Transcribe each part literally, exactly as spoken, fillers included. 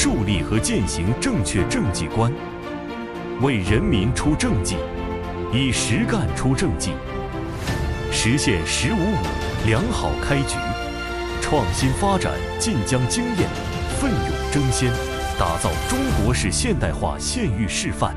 树立和践行正确政绩观，为人民出政绩，以实干出政绩，实现“十五五”良好开局，创新发展晋江经验，奋勇争先，打造中国式现代化县域示范。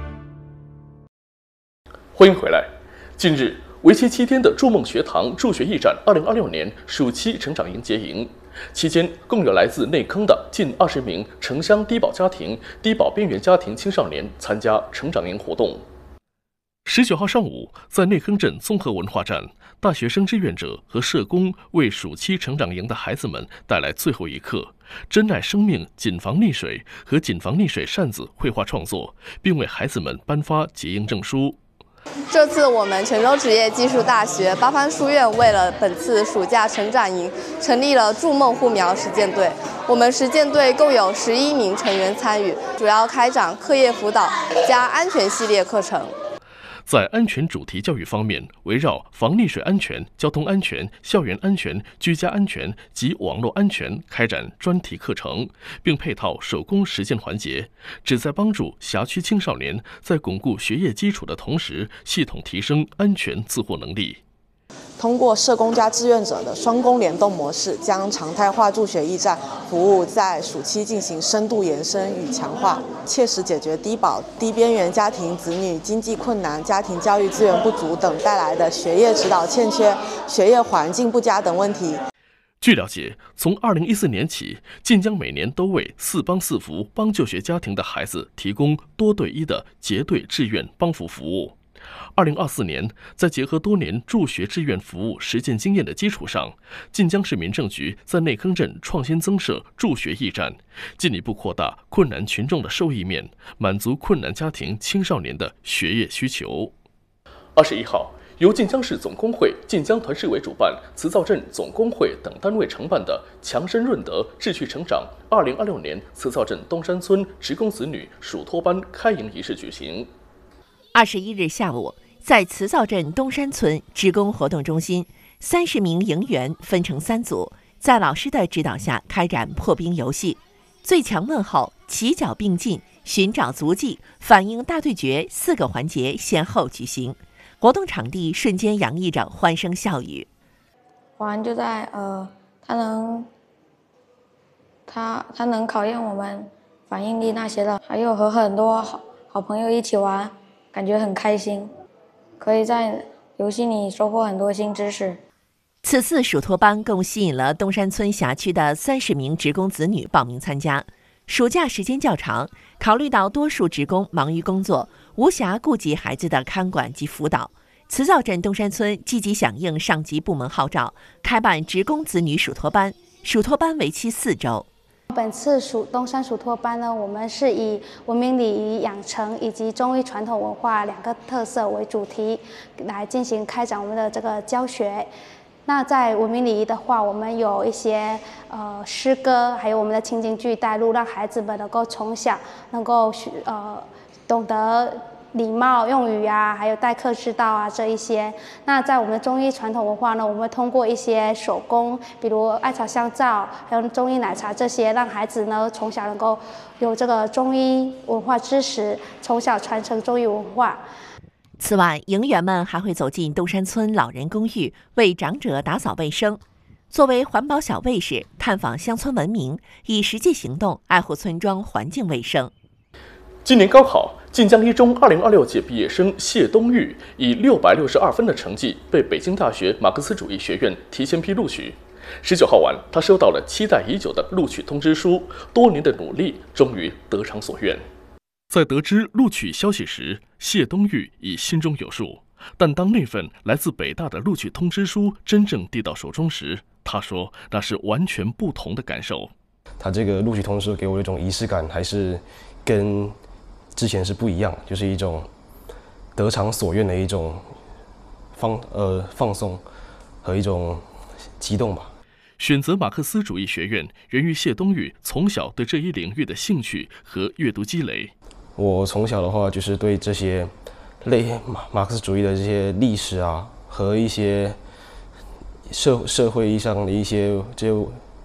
欢迎回来。近日，为期七天的筑梦学堂助学驿站二零二六年暑期成长营结营，期间共有来自内坑的近二十名城乡低保家庭、低保边缘家庭青少年参加成长营活动。十九号上午，在内坑镇综合文化站，大学生志愿者和社工为暑期成长营的孩子们带来最后一课“珍爱生命，谨防溺水”和“谨防溺水”扇子绘画创作，并为孩子们颁发结营证书。 这次我们泉州职业技术大学八方书院为了本次暑假成长营，成立了筑梦护苗实践队。我们实践队共有十一名成员参与，主要开展课业辅导加安全系列课程。 在安全主题教育方面，围绕防溺水安全、交通安全、校园安全、居家安全及网络安全开展专题课程，并配套手工实践环节，旨在帮助辖区青少年在巩固学业基础的同时，系统提升安全自护能力。 通过社工加志愿者的双工联动模式，将常态化助学驿站服务在暑期进行深度延伸与强化，切实解决低保、低边缘家庭子女经济困难、家庭教育资源不足等带来的学业指导欠缺、学业环境不佳等问题。 据了解，从二零一四年起，晋江每年都为四帮四福帮就学家庭的孩子提供多对一的结对志愿帮扶服务。二零二四年，在结合多年助学志愿服务实践经验的基础上，晋江市民政局在内坑镇创新增设助学驿站，进一步扩大困难群众的受益面，满足困难家庭青少年的学业需求。二十一号，由晋江市总工会、晋江团市委主办，磁灶镇总工会等单位承办的“强身润德，志趣成长”二零二六年磁灶镇东山村职工子女暑托班开营仪式举行。 二十一日下午，在磁灶镇东山村职工活动中心，三十名营员分成三组，在老师的指导下开展破冰游戏、最强问候、齐脚并进、寻找足迹、反应大对决四个环节先后举行。活动场地瞬间洋溢着欢声笑语。 玩就在呃，它能，它它能考验我们反应力那些的，还有和很多好好朋友一起玩。感觉很开心，可以在游戏里收获很多新知识。 此次暑托班共吸引了东山村辖区的三十名职工子女报名参加。暑假时间较长，考虑到多数职工忙于工作，无暇顾及孩子的看管及辅导，磁灶镇东山村积极响应上级部门号召，开办职工子女暑托班。暑托班为期四周。 本次暑东山暑托班呢，我们是以文明礼仪养成以及中医传统文化两个特色为主题来进行开展我们的这个教学。那在文明礼仪的话，我们有一些呃诗歌，还有我们的情景剧带入，让孩子们能够从小能够呃懂得礼貌用语啊，还有待客之道啊这一些。那在我们的中医传统文化呢，我们会通过一些手工，比如艾草香皂，还有中医奶茶这些，让孩子呢从小能够有这个中医文化知识，从小传承中医文化。 此外，营员们还会走进东山村老人公寓，为长者打扫卫生。作为环保小卫士，探访乡村文明，以实际行动爱护村庄环境卫生。 今年高考，晋江一中二零二六届毕业生谢东玉以六百六十二分的成绩被北京大学马克思主义学院提前批录取。十九号晚，他收到了期待已久的录取通知书，多年的努力终于得偿所愿。在得知录取消息时，谢东玉已心中有数，但当那份来自北大的录取通知书真正递到手中时，他说那是完全不同的感受。 他这个录取通知书给我一种仪式感，还是跟之前是不一样，就是一种得偿所愿的一种放呃放松和一种激动吧。 选择马克思主义学院源于谢东玉从小对这一领域的兴趣和阅读积累。 我从小的话就是对这些类马马克思主义的这些历史啊和一些社社会意义上的一些这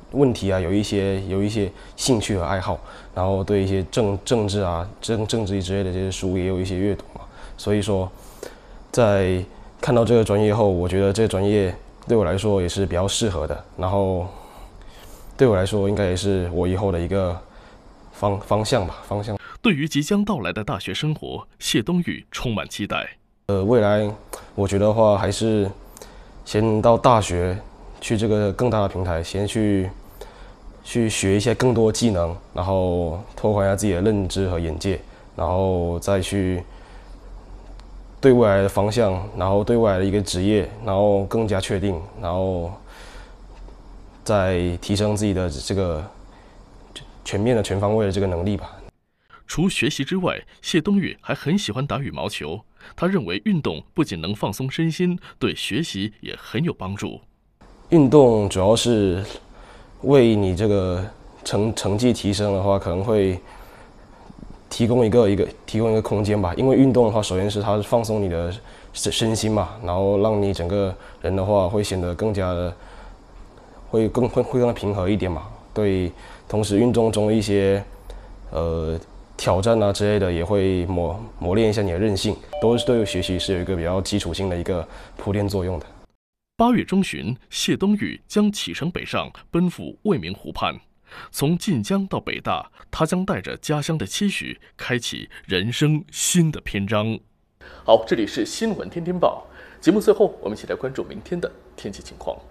问题啊，有一些有一些兴趣和爱好，然后对一些政政治啊、政政治之类的这些书也有一些阅读嘛。所以说，在看到这个专业后，我觉得这个专业对我来说也是比较适合的。然后，对我来说，应该也是我以后的一个方方向吧，方向。 对于即将到来的大学生活，谢东玉充满期待。 呃，未来我觉得的话，还是先到大学去这个更大的平台，先去去学一些更多技能，然后拓宽一下自己的认知和眼界，然后再去对未来的方向，然后对未来的一个职业，然后更加确定，然后再提升自己的这个全面的、全方位的这个能力吧。 除学习之外，谢东玉还很喜欢打羽毛球。他认为运动不仅能放松身心，对学习也很有帮助。 运动主要是为你这个成成绩提升的话，可能会提供一个一个提供一个空间吧。因为运动的话，首先是它是放松你的身心嘛，然后让你整个人的话会显得更加的会更会会更平和一点嘛。对，同时运动中的一些呃。挑战啊之类的也会磨磨练一下你的韧性，都是对学习是有一个比较基础性的一个铺垫作用的。 八月中旬，谢东玉将启程北上，奔赴未名湖畔。从晋江到北大，他将带着家乡的期许，开启人生新的篇章。好，这里是新闻天天报节目，最后我们一起来关注明天的天气情况。